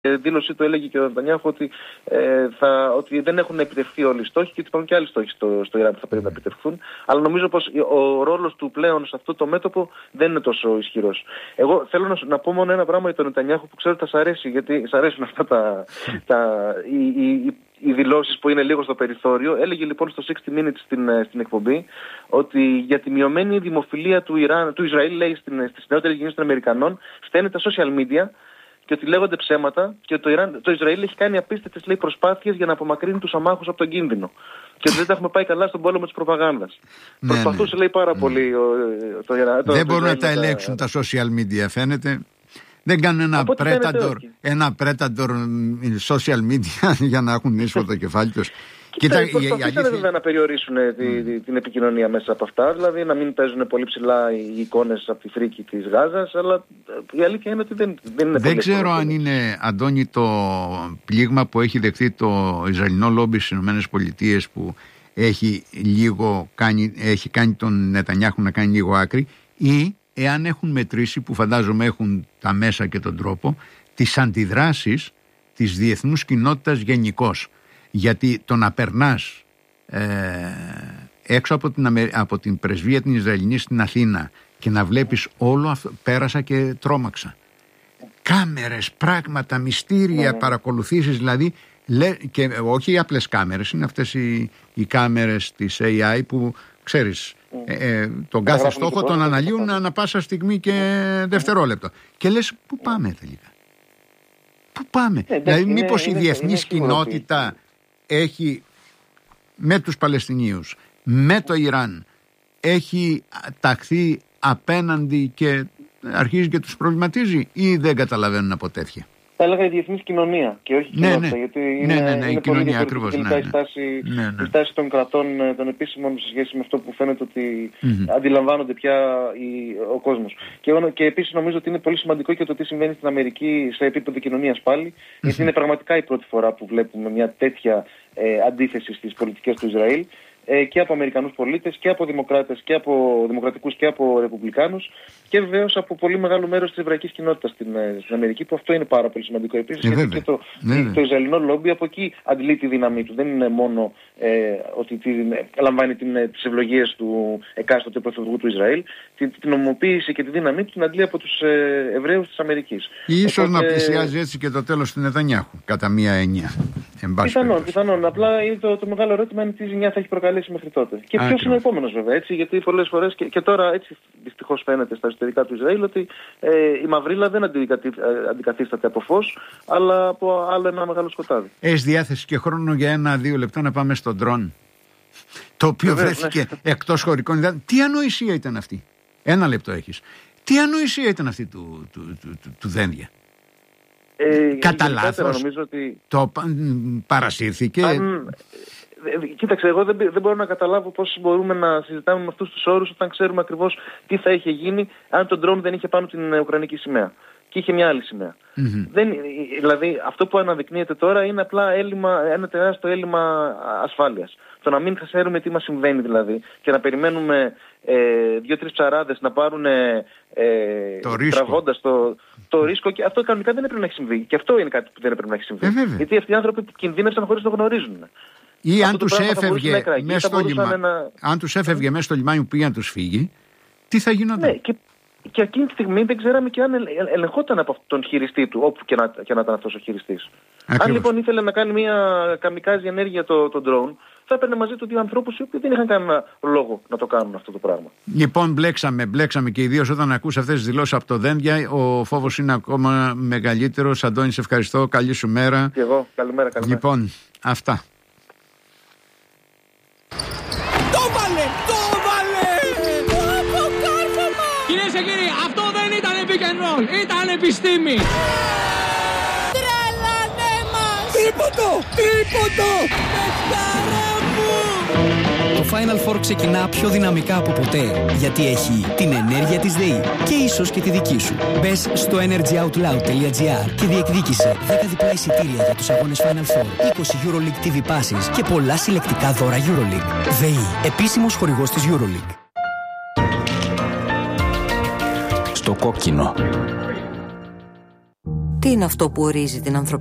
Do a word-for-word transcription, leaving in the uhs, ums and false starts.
δήλωσή του έλεγε και ο Νετανιάχου ότι, ε, θα, ότι δεν έχουν επιτευχθεί όλοι οι στόχοι και ότι υπάρχουν και άλλοι στόχοι στο, στο Ιράν που θα πρέπει να επιτευχθούν. Αλλά νομίζω πως ο ρόλος του πλέον σε αυτό το μέτωπο δεν είναι τόσο ισχυρός. Εγώ θέλω να, να πω μόνο ένα πράγμα για τον Νετανιάχου που ξέρω ότι θα σας αρέσει, γιατί σας αρέσουν αυτά τα, τα, οι, οι, οι δηλώσεις που είναι λίγο στο περιθώριο. Έλεγε λοιπόν στο εξήντα Minutes στην, στην εκπομπή ότι για τη μειωμένη δημοφιλία του, Ιράν, του Ισραήλ, λέει, στις νεότερες γενιές των Αμερικανών, φταίνε τα social media. Και ότι λέγονται ψέματα και ότι το, Ιράν, το Ισραήλ έχει κάνει απίστευτες, λέει, προσπάθειες για να απομακρύνει τους αμάχους από τον κίνδυνο. Και ότι δεν τα έχουμε πάει καλά στον πόλεμο της προπαγάνδας. Ναι, προσπαθούσε, ναι, λέει, πάρα ναι. πολύ ο, το, το, δεν το, μπορούν το να τα ελέγξουν τα... τα social media, φαίνεται. Δεν κάνουν ένα πρέταντορ, ένα πρέταντορ social media για να έχουν ίσο το κεφάλι τους. Κοίτα, προσπαθήσανε αλήθεια... βέβαια να περιορίσουν mm. τη, την επικοινωνία μέσα από αυτά, δηλαδή να μην παίζουν πολύ ψηλά οι εικόνες από τη φρίκη της Γάζας, αλλά η αλήθεια είναι ότι δεν, δεν είναι. Δεν ξέρω αν είναι, Αντώνη, το πλήγμα που έχει δεχθεί το Ισραηλινό λόμπι στις ΗΠΑ που έχει, λίγο κάνει, έχει κάνει τον Νετανιάχου να κάνει λίγο άκρη, ή εάν έχουν μετρήσει, που φαντάζομαι έχουν τα μέσα και τον τρόπο, τις αντιδράσεις της διεθνούς κοινότητας γενικώς. Γιατί το να περνάς ε, έξω από την, Αμε... από την πρεσβεία την Ισραηλινή στην Αθήνα και να βλέπεις όλο αυτό, πέρασα και τρόμαξα. Κάμερες, πράγματα, μυστήρια, mm. παρακολουθήσεις δηλαδή, λέ... και όχι οι απλές κάμερες, είναι αυτές οι, οι κάμερες της έι άι που ξέρεις, mm. ε, ε, τον κάθε στόχο τον αναλύουν ανά πάσα στιγμή και mm. δευτερόλεπτο. Και λες, πού πάμε τελικά. Πού πάμε. Ε, δηλαδή είναι, μήπως είναι, η διεθνής κοινότητα ότι... έχει με τους Παλαιστινίους, με το Ιράν, έχει ταχθεί απέναντι και αρχίζει και τους προβληματίζει, ή δεν καταλαβαίνουν από τέτοια. Θα έλεγα η διεθνής κοινωνία και όχι η ναι, κοινότητα, ναι. γιατί ναι, είναι, ναι, ναι, είναι η πολύ κοινωνία ακριβώς, ναι, ναι. η στάση, ναι, ναι. η στάση των κρατών, των επίσημων σε σχέση με αυτό που φαίνεται ότι mm-hmm. αντιλαμβάνονται πια η, ο κόσμος. Και, και επίσης νομίζω ότι είναι πολύ σημαντικό και το τι συμβαίνει στην Αμερική σε επίπεδο κοινωνίας πάλι, mm-hmm. γιατί είναι πραγματικά η πρώτη φορά που βλέπουμε μια τέτοια ε, αντίθεση στις πολιτικές του Ισραήλ. Και από Αμερικανούς πολίτες και από δημοκράτες και από δημοκρατικούς και από ρεπουμπλικάνους και βεβαίως από πολύ μεγάλο μέρος της εβραϊκής κοινότητας στην, στην Αμερική, που αυτό είναι πάρα πολύ σημαντικό επίσης, ε, γιατί και το, ναι, το Ισραηλινό λόμπι από εκεί αντλεί τη δύναμή του. Δεν είναι μόνο ε, ότι τη, λαμβάνει την, τις ευλογίες του εκάστοτε πρωθυπουργού του Ισραήλ, την, την ομοποίηση και τη δύναμή του την αντλεί από τους ε, Εβραίους της Αμερικής. Ίσως οπότε, να πλησιάζει έτσι και το τέλος του Νετανιάχου, κατά μία έννοια. Πιθανόν, πιθανόν. Απλά είναι το, το μεγάλο ερώτημα είναι τι ζημιά θα έχει προκαλέσει μέχρι τότε. Και ποιος είναι ο επόμενος, βέβαια, έτσι, γιατί πολλές φορές και, και τώρα έτσι δυστυχώς φαίνεται στα εσωτερικά του Ισραήλ ότι ε, η μαυρίλα δεν αντικαθί, αντικαθίσταται από φως, αλλά από άλλο ένα μεγάλο σκοτάδι. Έχεις διάθεση και χρόνο για ένα-δύο λεπτά να πάμε στο ντρόν, το οποίο Βεβαίως, βρέθηκε ναι. εκτός χωρικών ιδεών. Τι ανοησία ήταν αυτή. Ένα λεπτό έχεις. Τι ανοησία ήταν αυτή του, του, του, του, του Δένδια. Ε, Κατά λάθος ότι... το παρασύρθηκε. Αν... Κοίταξε, εγώ δεν, δεν μπορώ να καταλάβω πώς μπορούμε να συζητάμε με αυτούς τους όρους όταν ξέρουμε ακριβώς τι θα είχε γίνει αν το ντρόν δεν είχε πάνω την ουκρανική σημαία και είχε μια άλλη σημαία. Mm-hmm. Δεν, δηλαδή αυτό που αναδεικνύεται τώρα είναι απλά έλλειμμα, ένα τεράστιο έλλειμμα ασφάλειας. Το να μην ξέρουμε τι μας συμβαίνει δηλαδή και να περιμένουμε ε, δύο-τρεις ψαράδες να πάρουν ε, το τραβώντας το, το ρίσκο, και αυτό κανονικά δεν έπρεπε να έχει συμβεί. Και αυτό είναι κάτι που δεν έπρεπε να έχει συμβεί. Ε, γιατί αυτοί οι άνθρωποι κινδύνευσαν χωρίς να το γνωρίζουν. Ή αν τους έφευγε μέσα στο λιμάνι, να... αν τους έφευγε μέσα στο λιμάνι που πήγε να τους φύγει, τι θα γινόταν. Ναι, και, και εκείνη τη στιγμή δεν ξέραμε και αν ελεγχόταν από τον χειριστή του, όπου και να, και να ήταν αυτός ο χειριστής. Ακριβώς. Αν λοιπόν ήθελε να κάνει μια καμικάζι ενέργεια το, το drone, θα έπαιρνε μαζί του δύο ανθρώπους οι οποίοι δεν είχαν κανένα λόγο να το κάνουν αυτό το πράγμα. Λοιπόν, μπλέξαμε, μπλέξαμε και ιδίως όταν ακούς αυτές τις δηλώσεις από το Δένδια, ο φόβος είναι ακόμα μεγαλύτερος. Αντώνη, σε ευχαριστώ. Καλή σου μέρα. Και εγώ. Καλημέρα, καλημέρα. Λοιπόν, αυτά. Το βάλε! Το βάλε! Από κάρφωμα! Κυρίες και κύριοι, αυτό δεν ήταν pick and roll, ήταν επιστήμη! Τρελάνε μας! Τρίποντο! Τρίποντο! Πεχτάρα μου! Το Final Four ξεκινά πιο δυναμικά από ποτέ, γιατί έχει την ενέργεια της ΔΕΗ και ίσως και τη δική σου. Μπες στο energyoutloud.gr και διεκδίκησε δέκα διπλά εισιτήρια για τους αγώνες Final Four, είκοσι EuroLeague τι βι Passes και πολλά συλλεκτικά δώρα EuroLeague. ΔΕΗ, επίσημος χορηγός της EuroLeague. Στο κόκκινο. Τι είναι αυτό που ορίζει την ανθρωπιά?